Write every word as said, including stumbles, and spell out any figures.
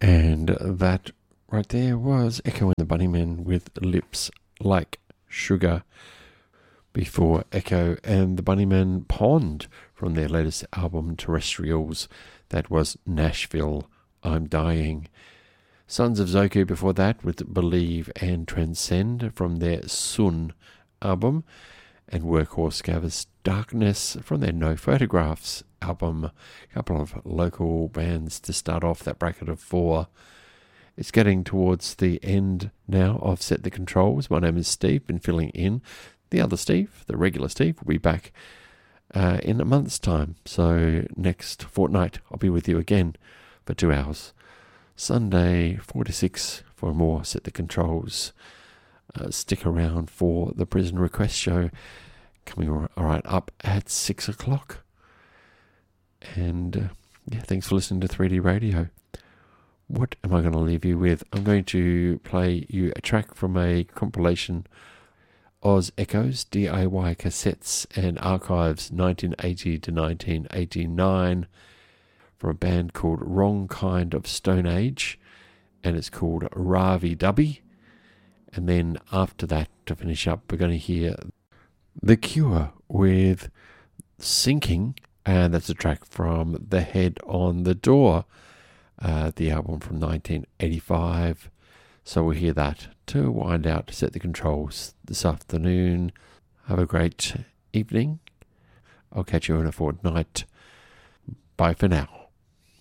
And that right there was Echo and the Bunnymen with Lips Like Sugar. Before Echo and the Bunnymen, Pond from their latest album Terrestrials. That was Nashville, I'm Dying. Sons of Zoku before that with Believe and Transcend from their Sun album. And Workhorse gave us Darkness from their No Photographs album. A couple of local bands to start off that bracket of four. It's getting towards the end now of Set the Controls. My name is Steve, been filling in. The other Steve, the regular Steve, will be back uh, in a month's time. So next fortnight, I'll be with you again for two hours. Sunday, four to six for more Set the Controls. Uh, stick around for the Prison Request show coming all right up at six o'clock. And uh, yeah, thanks for listening to three D Radio. What am I going to leave you with? I'm going to play you a track from a compilation, Oz Echoes, D I Y Cassettes and Archives nineteen eighty to nineteen eighty-nine, from a band called Wrong Kind of Stone Age, and it's called Ravi Dubby. And then after that, to finish up, we're going to hear The Cure with Sinking, and that's a track from The Head on the Door, uh, the album from nineteen eighty-five. So we'll hear that to wind out, to Set the Controls this afternoon. Have a great evening. I'll catch you in a fortnight. Bye for now.